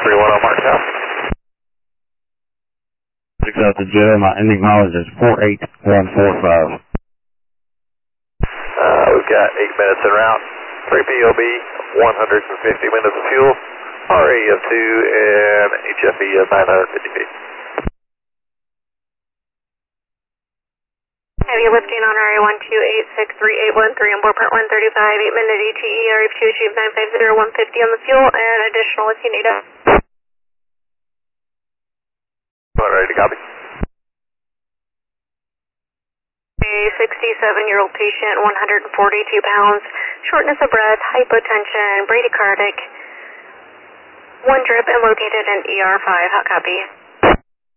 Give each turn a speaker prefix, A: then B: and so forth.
A: 31 on Mark South.
B: 6 out to Joe, my ending mileage is 48145.
A: We've got 8 minutes en route. 3 POB, 150 minutes of fuel, RE of 2, and HFE of 950 feet.
C: Heavy lifting on RA 1286381 on board part 135, 8-minute ETE, RF2 achieve 950, 150 on the fuel, and additional if you need it.
A: Ready to copy.
C: A 67-year-old patient, 142 pounds, shortness of breath, hypotension, bradycardic, 1 drip, and located in ER5. How copy?